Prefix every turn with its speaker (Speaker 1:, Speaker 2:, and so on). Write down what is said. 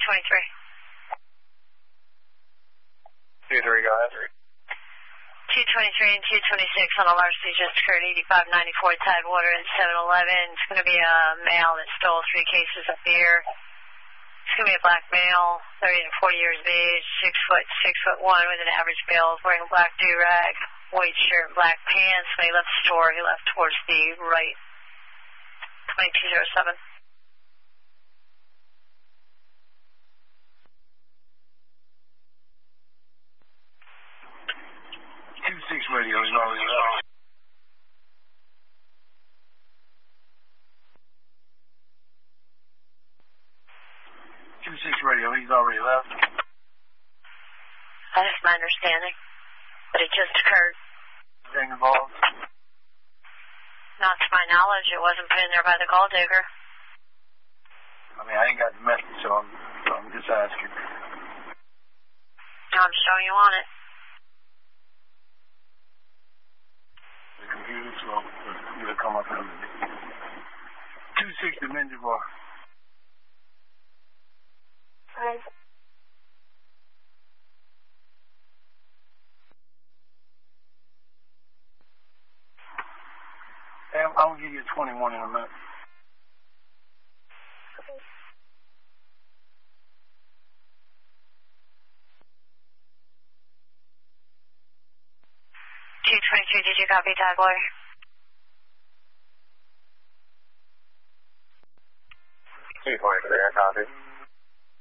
Speaker 1: 223, go ahead.
Speaker 2: 223 and 226 on a larceny just occurred, 8594 Tidewater and 711. It's going to be a male that stole 3 cases of beer. It's going to be a black male, 30 to 40 years of age, 6'1" with an average build, wearing a black do-rag, white shirt, black pants. When he left the store, he left towards the right. 2207.
Speaker 1: 26 radio is already left. 26 radio, he's already left.
Speaker 2: That is my understanding. But it just occurred.
Speaker 1: Anything involved?
Speaker 2: Not to my knowledge, it wasn't put in there by the call digger.
Speaker 1: I mean, I ain't got the message, so I'm just asking.
Speaker 2: I'm showing you on it.
Speaker 1: The computer's slow. It'll come up in a minute. 260 Menjivar.
Speaker 2: Hi.
Speaker 1: Hey, I'll give you 21 in a minute.
Speaker 2: Okay. 222, did you copy, Tidewater?
Speaker 1: 223, I copy.